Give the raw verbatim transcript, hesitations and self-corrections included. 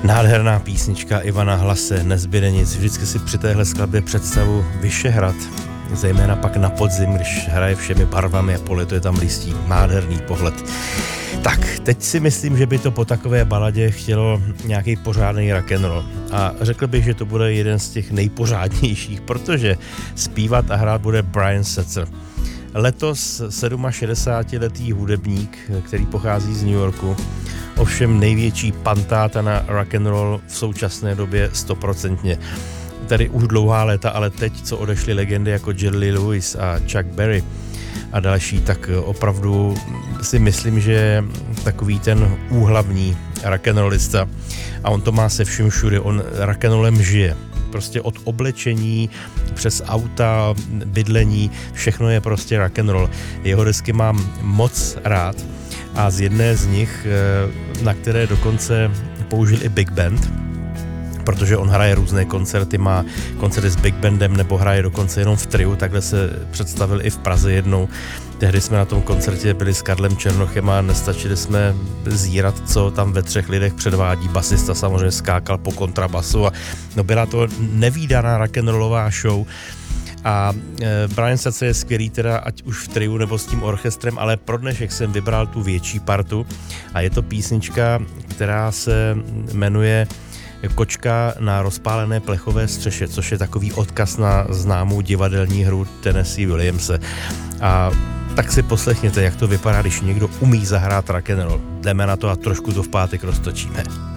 Nádherná písnička Ivana Hlase, Nezbyde nic. Vždycky si při téhle skladbě představu Vyšehrad, zejména pak na podzim, když hraje všemi barvami a poletuje tam listí. Nádherný pohled. Tak, teď si myslím, že by to po takové baladě chtělo nějaký pořádný rock'n'roll. A řekl bych, že to bude jeden z těch nejpořádnějších, protože zpívat a hrát bude Brian Setzer. Letos šedesátiletý hudebník, který pochází z New Yorku, ovšem největší pantáta na rock'n'roll v současné době stoprocentně. Tady už dlouhá léta, ale teď, co odešly legendy jako Jerry Lee Lewis a Chuck Berry a další, tak opravdu si myslím, že takový ten úhlavní rock'n'rollista, a on to má se vším všude, on rock'n'rollem žije. Prostě od oblečení přes auta, bydlení, všechno je prostě rock'n'roll. Jeho desky mám moc rád a z jedné z nich, na které dokonce použil i Big Band, protože on hraje různé koncerty, má koncerty s Big Bandem nebo hraje dokonce jenom v triu, takhle se představil i v Praze jednou. Tehdy jsme na tom koncertě byli s Karlem Černochem a nestačili jsme zírat, co tam ve třech lidech předvádí. Basista samozřejmě skákal po kontrabasu a no byla to nevídaná rock'n'rollová show. A e, Brian Setzer je skvělý teda, ať už v triu nebo s tím orchestrem, ale pro dnešek jsem vybral tu větší partu a je to písnička, která se jmenuje Kočka na rozpálené plechové střeše, což je takový odkaz na známou divadelní hru Tennessee Williamse. A tak si poslechněte, jak to vypadá, když někdo umí zahrát rock'n'roll. Jdeme na to a trošku to v pátek roztočíme.